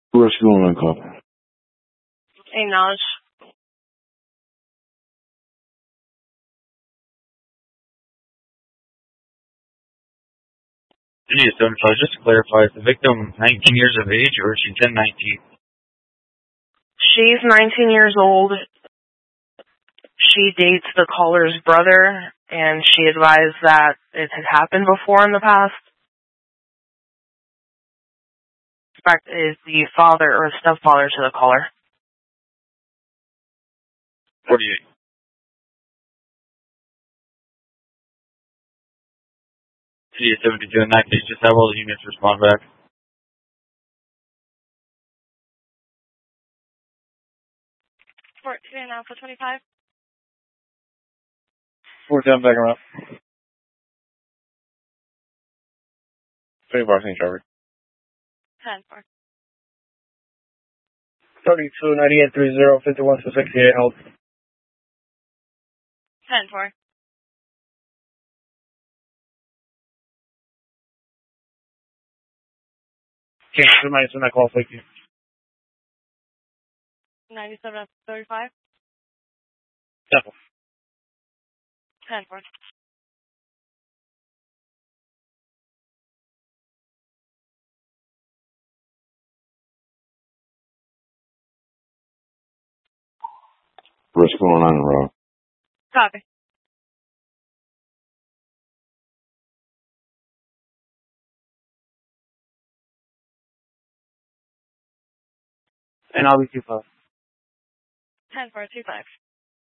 What's going on, cop? Hey, Naj. Yes, so just to clarify, is the victim 19 years of age or is she 10, 19? She's 19 years old. She dates the caller's brother, and she advised that it had happened before in the past. Suspect is the father or stepfather to the caller. 48. City of 72. In that case, just have all the units respond back. Fort Alpha 25. 47 back around. 24, St. Trevor. 10-4. 32, 98, 30, 51 to 68, hold. 10-4. Okay, somebody send that call, thank you. 97 35. Simple. 10-4. What's going on, Rob? Copy. And I'll be 2-5. 10-4, 25.